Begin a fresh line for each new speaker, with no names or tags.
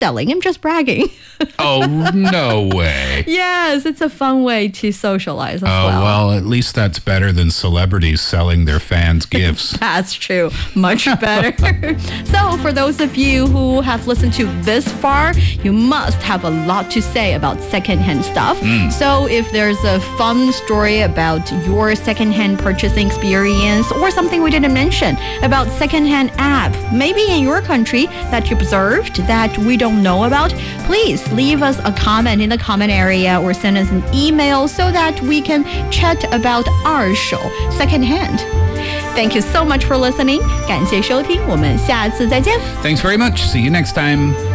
selling. I'm just bragging.
Oh, no way.
Yes, it's a fun way to socialize as
Oh, well, at least that's better than celebrities selling their fans gifts.
That's true. Much better. So, for those of you who have listened to this far, you must have a lot to say about secondhand stuff. So, if there's a fun story about your secondhand purchasing experience or something we didn't mention about secondhand app, maybe in your country that you observed that we don't know about, please leave us a comment in the comment area or send us an email so that we can chat about our show, Secondhand. Thank you so much for listening. 感谢收听，我们下次再见。
Thanks very much. See you next time.